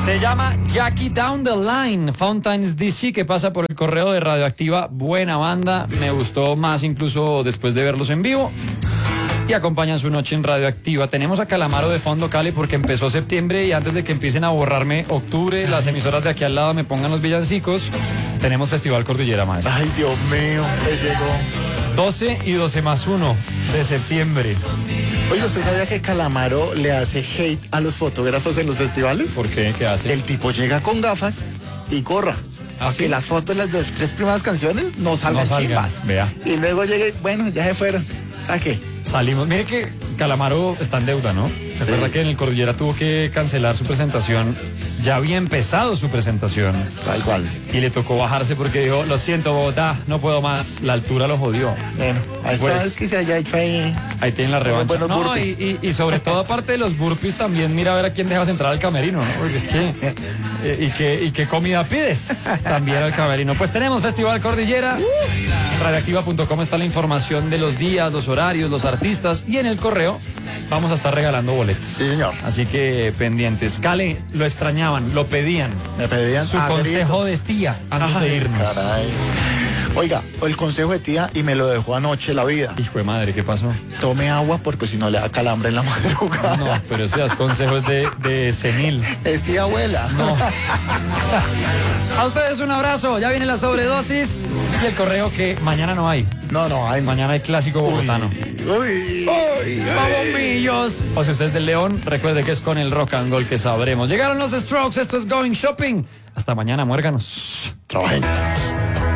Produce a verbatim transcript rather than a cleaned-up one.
Se llama Jackie Down the Line, Fountains D C, que pasa por el correo de Radioactiva. Buena banda, me gustó más incluso después de verlos en vivo. Y acompañan su noche en Radioactiva. Tenemos a Calamaro de fondo, Cali, porque empezó septiembre y antes de que empiecen a borrarme octubre, las emisoras de aquí al lado me pongan los villancicos, tenemos Festival Cordillera, maestro. Ay, Dios mío, se llegó. doce y doce más uno de septiembre. Oye, ¿usted sabía que Calamaro le hace hate a los fotógrafos en los festivales? ¿Por qué? ¿Qué hace? El tipo llega con gafas y gorra. ¿Ah, sí? Que las fotos de las dos, tres primeras canciones no salgan, No salgan, chimbas. vea. Y luego llegue, bueno, ya se fueron. Saque. Salimos. Mire que Calamaro está en deuda, ¿no? ¿Se Sí. acuerda que en el Cordillera tuvo que cancelar su presentación? Ya había empezado su presentación Tal cual. y le tocó bajarse porque dijo, lo siento, Bogotá, no puedo más. La altura lo jodió. Bueno, a esta Pues- vez que se haya hecho ahí. Ahí tienen la revancha. buenos No, y, burpees. y- y sobre todo, aparte de los burpees, también mira a ver a quién dejas entrar al camerino, ¿no? Porque es que... eh, ¿y, qué, ¿Y qué comida pides? También al camerino. Pues tenemos Festival Cordillera. En radioactiva punto com está la información de los días, los horarios, los artistas. Y en el correo vamos a estar regalando boletos. Sí, señor. Así que pendientes. Cale, lo extrañaban, lo pedían. Me pedían Su a consejo gritos. de tía antes Ay, de irnos. caray. Oiga, el consejo de tía y me lo dejó anoche la vida. Hijo de madre, ¿qué pasó? Tome agua porque si no le da calambre en la madrugada. No, pero eso ya es consejos de, de senil. Es tía abuela. No. A ustedes un abrazo. Ya viene la sobredosis y el correo que mañana no hay. No, no, ay, Mañana hay clásico bogotano. Uy. ¡Uy! ¡Bombillos! O si usted es del León, recuerde que es con el rock and roll que sabremos. Llegaron los Strokes. Esto es Going Shopping. Hasta mañana, muérganos. Trabajen.